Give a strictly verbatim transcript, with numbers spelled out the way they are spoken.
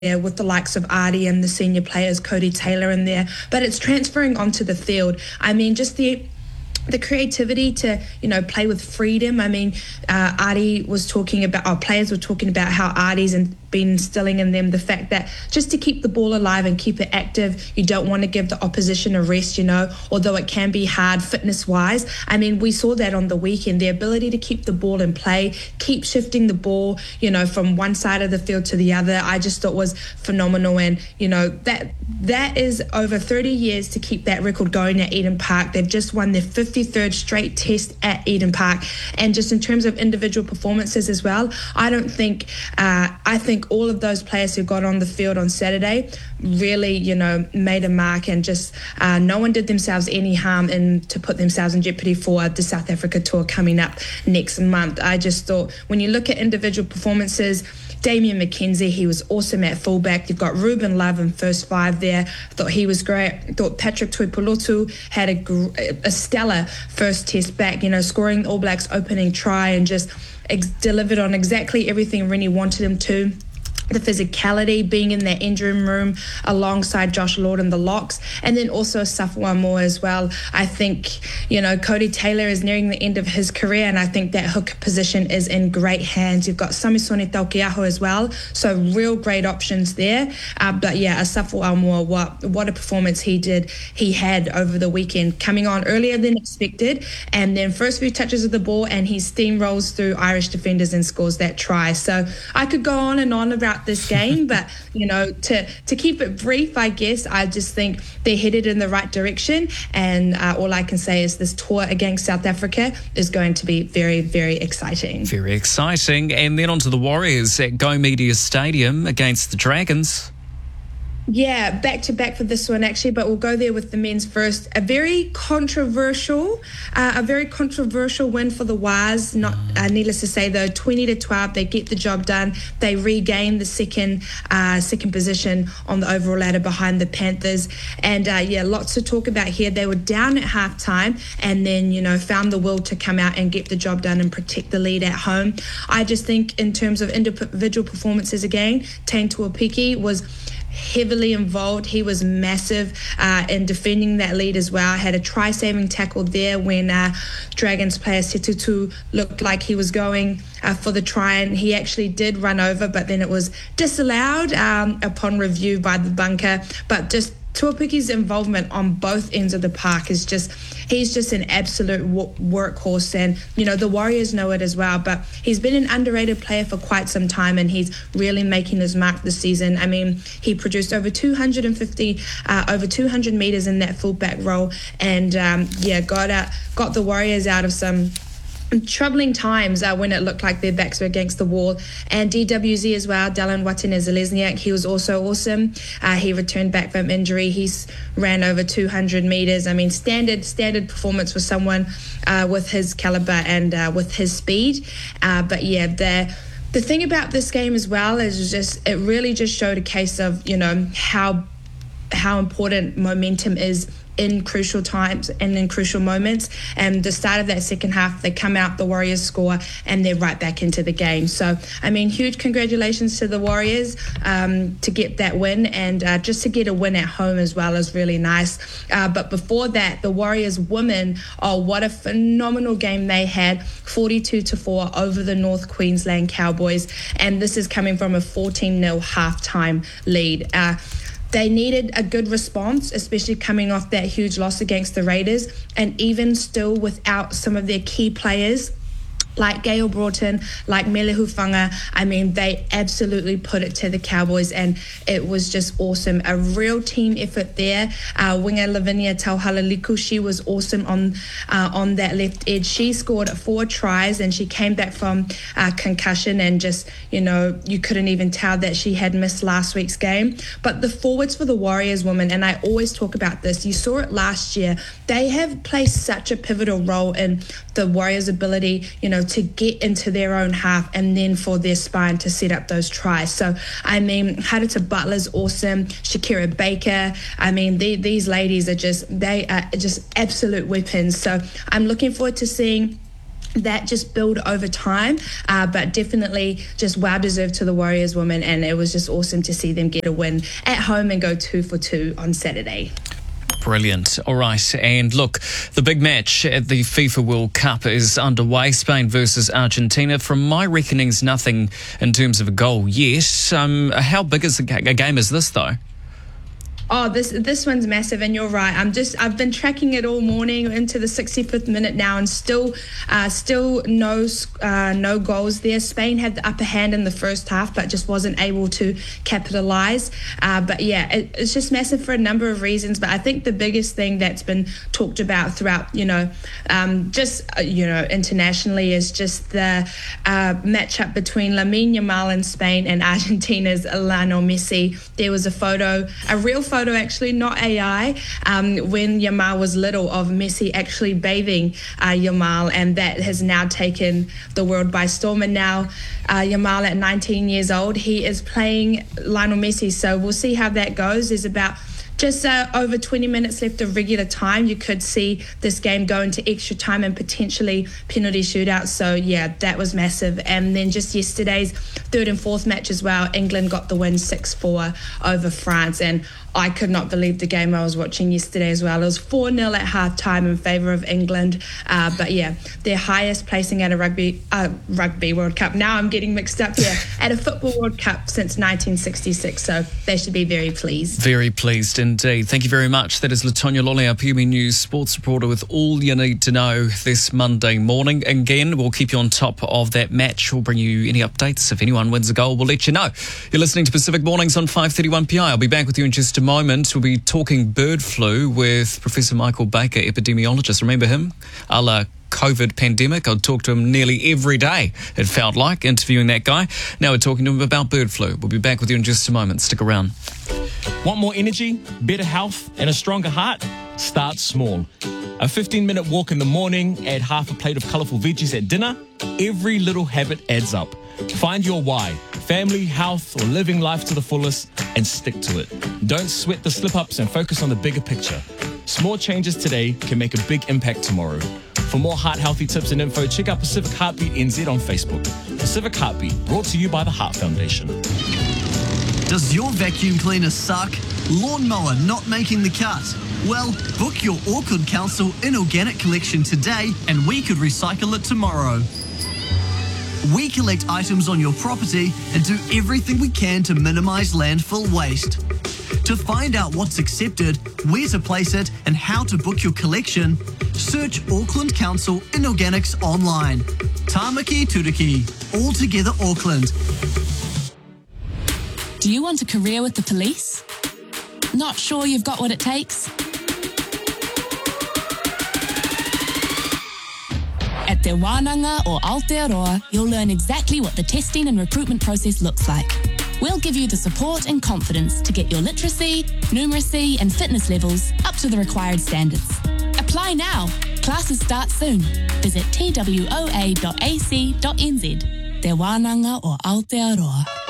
there with the likes of Artie and the senior players, Cody Taylor in there, but it's transferring onto the field. I mean, just the the creativity to, you know, play with freedom. I mean, uh, Artie was talking about, our players were talking about how Artie's and been instilling in them the fact that just to keep the ball alive and keep it active, you don't want to give the opposition a rest, you know, although it can be hard fitness-wise. I mean, we saw that on the weekend, the ability to keep the ball in play, keep shifting the ball, you know, from one side of the field to the other, I just thought was phenomenal. And, you know, that that is over thirty years to keep that record going at Eden Park. They've just won their fifty-third straight test at Eden Park. And just in terms of individual performances as well, I don't think, uh, I think all of those players who got on the field on Saturday really, you know, made a mark, and just uh, no one did themselves any harm in to put themselves in jeopardy for the South Africa tour coming up next month. I just thought when you look at individual performances, Damian McKenzie, he was awesome at fullback. You've got Ruben Love in first five there. I thought he was great. I thought Patrick Tuipulotu had a, a stellar first test back, you know, scoring All Blacks opening try and just ex- delivered on exactly everything Rennie wanted him to. The physicality, being in that engine room alongside Josh Lord and the locks, and then also Safuwa Moore as well. I think, you know, Cody Taylor is nearing the end of his career, and I think that hook position is in great hands. You've got Samisoni Taukiaho as well, so real great options there. Uh, but yeah, Safuwa Moore, what, what a performance he did, he had over the weekend, coming on earlier than expected, and then first few touches of the ball, and he steamrolls through Irish defenders and scores that try. So I could go on and on about this game, but you know, to to keep it brief, I guess I just think they're headed in the right direction, and uh, all I can say is this tour against South Africa is going to be very, very exciting. Very exciting. And then on to the Warriors at Go Media Stadium against the Dragons. Yeah, back to back for this one actually, but we'll go there with the men's first. A very controversial, uh, a very controversial win for the Waz. Not uh, needless to say though, twenty to twelve, they get the job done. They regain the second, uh, second position on the overall ladder behind the Panthers. And uh, yeah, lots to talk about here. They were down at halftime, and then you know found the will to come out and get the job done and protect the lead at home. I just think in terms of individual performances again, Tane Tuapiki was heavily involved. He was massive uh, in defending that lead as well. Had a try-saving tackle there when uh, Dragons player Setutu looked like he was going uh, for the try, and he actually did run over, but then it was disallowed um, upon review by the bunker. But just Tuapiki's involvement on both ends of the park is just, he's just an absolute w- workhorse, and you know the Warriors know it as well, but he's been an underrated player for quite some time, and he's really making his mark this season. I mean, he produced over two hundred fifty, uh, over two hundred metres in that fullback role, and um, yeah, got out, got the Warriors out of some troubling times uh, when it looked like their backs were against the wall. And D W Z as well, Dallin Watene-Zelezniak, he was also awesome. Uh, he returned back from injury. He's ran over two hundred metres. I mean, standard standard performance for someone uh, with his calibre and uh, with his speed. Uh, but yeah, the the thing about this game as well is just it really just showed a case of, you know, how how important momentum is in crucial times and in crucial moments. And the start of that second half, they come out, the Warriors score, and they're right back into the game. So, I mean, huge congratulations to the Warriors um, to get that win, and uh, just to get a win at home as well is really nice. Uh, but before that, the Warriors women, oh, what a phenomenal game they had, forty-two to four over the North Queensland Cowboys. And this is coming from a fourteen nil halftime lead. Uh, They needed a good response, especially coming off that huge loss against the Raiders, and even still without some of their key players like Gail Broughton, like Mele Hufanga. I mean, they absolutely put it to the Cowboys, and it was just awesome. A real team effort there. Uh, winger Lavinia Tauhalaliku, she was awesome on uh, on that left edge. She scored four tries, and she came back from uh, concussion, and just, you know, you couldn't even tell that she had missed last week's game. But the forwards for the Warriors women, and I always talk about this, you saw it last year, they have played such a pivotal role in the Warriors' ability, you know, to get into their own half and then for their spine to set up those tries. So, I mean, Hadita Butler's awesome, Shakira Baker, I mean, they, these ladies are just, they are just absolute weapons. So I'm looking forward to seeing that just build over time, uh, but definitely just well deserved to the Warriors women, and it was just awesome to see them get a win at home and go two for two on Saturday. Brilliant. All right. And look, the big match at the FIFA World Cup is underway. Spain versus Argentina. From my reckonings, nothing in terms of a goal yet. Um, how big is a game is this, though? Oh, this this one's massive, and you're right. I'm just I've been tracking it all morning into the sixty-fifth minute now, and still, uh, still no uh, no goals there. Spain had the upper hand in the first half, but just wasn't able to capitalise. Uh, but yeah, it, it's just massive for a number of reasons. But I think the biggest thing that's been talked about throughout, you know, um, just uh, you know, internationally is just the uh, matchup between Lamine Yamal in Spain and Argentina's Lionel Messi. There was a photo, a real photo. Photo actually, not A I, um, when Yamal was little, of Messi actually bathing uh, Yamal, and that has now taken the world by storm. And now uh, Yamal, at nineteen years old, he is playing Lionel Messi, so we'll see how that goes. There's about Just uh, over twenty minutes left of regular time. You could see this game go into extra time and potentially penalty shootout. So, yeah, that was massive. And then just yesterday's third and fourth match as well, England got the win six four over France. And I could not believe the game I was watching yesterday as well. It was four nil at half-time in favour of England. Uh, but, yeah, their highest placing at a rugby uh, rugby World Cup. Now I'm getting mixed up here. At a football World Cup since nineteen sixty-six. So they should be very pleased. Very pleased indeed. Thank you very much. That is Latonya Lolly, our P M E News sports reporter, with all you need to know this Monday morning. Again, we'll keep you on top of that match. We'll bring you any updates. If anyone wins a goal, we'll let you know. You're listening to Pacific Mornings on five thirty-one P I. I'll be back with you in just a moment. We'll be talking bird flu with Professor Michael Baker, epidemiologist. Remember him? A la COVID pandemic. I'd talk to him nearly every day, it felt like, interviewing that guy. Now we're talking to him about bird flu. We'll be back with you in just a moment. Stick around. Want more energy, better health, and a stronger heart? Start small. A fifteen-minute walk in the morning, add half a plate of colourful veggies at dinner. Every little habit adds up. Find your why, family, health, or living life to the fullest, and stick to it. Don't sweat the slip-ups and focus on the bigger picture. Small changes today can make a big impact tomorrow. For more heart-healthy tips and info, check out Pacific Heartbeat N Z on Facebook. Pacific Heartbeat, brought to you by the Heart Foundation. Does your vacuum cleaner suck? Lawnmower not making the cut? Well, book your Auckland Council inorganic collection today and we could recycle it tomorrow. We collect items on your property and do everything we can to minimise landfill waste. To find out what's accepted, where to place it and how to book your collection, search Auckland Council Inorganics online. Tāmaki Turiki, all together Auckland. Do you want a career with the police? Not sure you've got what it takes? At Te Wānanga or Aotearoa, you'll learn exactly what the testing and recruitment process looks like. We'll give you the support and confidence to get your literacy, numeracy and fitness levels up to the required standards. Apply now. Classes start soon. Visit t w o a dot a c dot n z. Te Wānanga or Aotearoa.